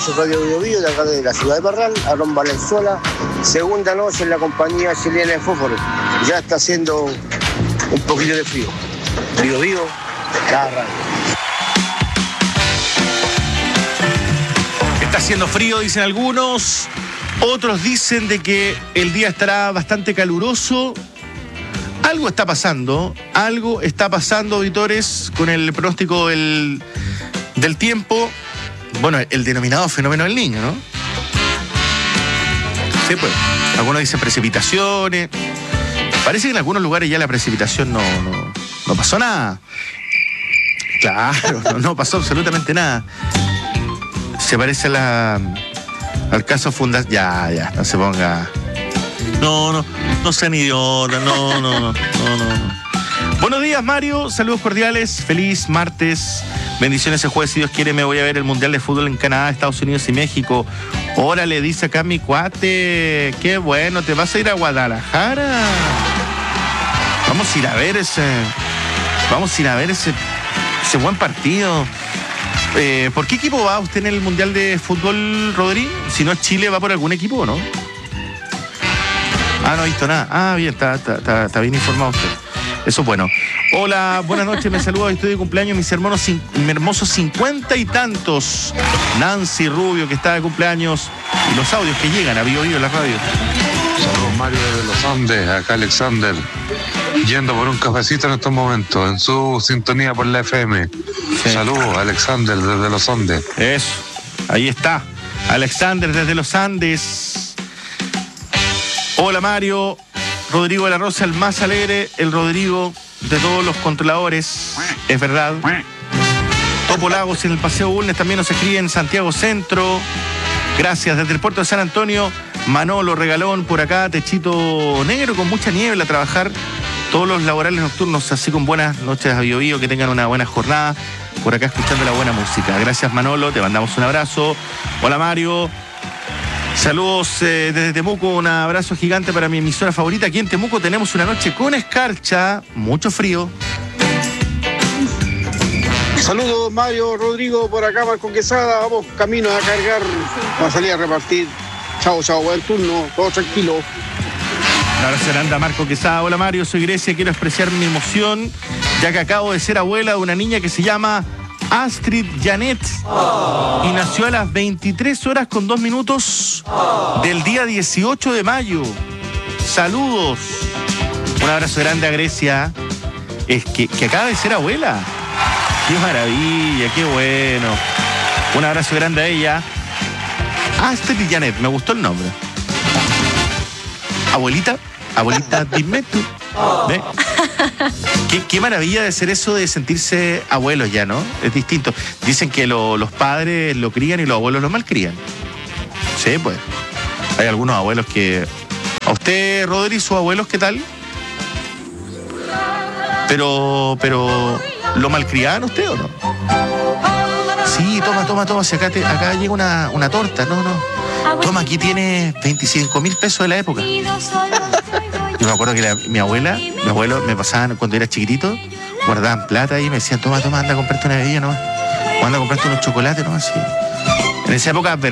noches Radio Bio Bio, de acá de la ciudad de Parral, Aarón Valenzuela. Segunda noche en la compañía chilena de Fósforo. Ya está haciendo un poquito de frío. Bio Bio, la radio. Está haciendo frío, dicen algunos. Otros dicen de que el día estará bastante caluroso. Algo está pasando, auditores, con el pronóstico del tiempo. Bueno, el denominado fenómeno del Niño, ¿no? Sí, pues. Algunos dicen precipitaciones. Parece que en algunos lugares ya la precipitación no pasó nada. Claro, no pasó absolutamente nada. Se parece al caso Fundación. Ya, no se ponga. No sean idiotas, no. Buenos días, Mario, saludos cordiales, feliz martes, bendiciones el jueves, si Dios quiere me voy a ver el Mundial de Fútbol en Canadá, Estados Unidos y México. Órale, dice acá mi cuate, qué bueno, ¿te vas a ir a Guadalajara? Vamos a ir a ver ese buen partido. ¿Por qué equipo va usted en el Mundial de Fútbol, Rodri? Si no es Chile, ¿va por algún equipo, no? No he visto nada. Bien, está bien informado usted. Eso es bueno. Hola, buenas noches, me saludo, estoy de cumpleaños, mis hermosos 50 y tantos. Nancy Rubio, que está de cumpleaños, y los audios que llegan a Bio Bio en la radio. Saludos, Mario, desde los Andes, acá Alexander, yendo por un cafecito en estos momentos, en su sintonía por la FM. Sí. Saludos, Alexander, desde los Andes. Eso, ahí está, Alexander desde los Andes. Hola, Mario. Rodrigo de la Rosa, el más alegre, el Rodrigo de todos los controladores, es verdad. Topo Lagos en el Paseo Bulnes también nos escribe en Santiago Centro. Gracias, desde el puerto de San Antonio, Manolo Regalón por acá, techito negro con mucha niebla a trabajar. Todos los laborales nocturnos, así con buenas noches a Bio Bio, que tengan una buena jornada. Por acá escuchando la buena música. Gracias, Manolo, te mandamos un abrazo. Hola, Mario. Saludos desde Temuco, un abrazo gigante para mi emisora favorita. Aquí en Temuco tenemos una noche con escarcha, mucho frío. Saludos, Mario, Rodrigo, por acá, Marco Quesada. Vamos camino a cargar, a salir a repartir. Chao, buen turno, todo tranquilo. Un abrazo grande a Marco Quesada. Hola, Mario, soy Grecia, quiero expresar mi emoción, ya que acabo de ser abuela de una niña que se llama Astrid Janet y nació a las 23:02 del día 18 de mayo. Saludos. Un abrazo grande a Grecia. Es que acaba de ser abuela. Qué maravilla, qué bueno. Un abrazo grande a ella. Astrid Janet, me gustó el nombre. Abuelita, dime tú. ¿Ve? Qué maravilla de ser eso de sentirse abuelos ya, ¿no? Es distinto. Dicen que los padres lo crían y los abuelos lo malcrían. Sí, pues. Hay algunos abuelos que... ¿A usted, Rodri, sus abuelos qué tal? Pero ¿lo malcriaban usted o no? Sí, toma. Si acá llega una torta. No. Toma, aquí tienes 25.000 pesos de la época. Yo me acuerdo que mi abuelo me pasaban cuando era chiquitito, guardaban plata y me decían, toma, anda a comprarte una bebida nomás. O anda a comprarte unos chocolates nomás. Sí. En esa época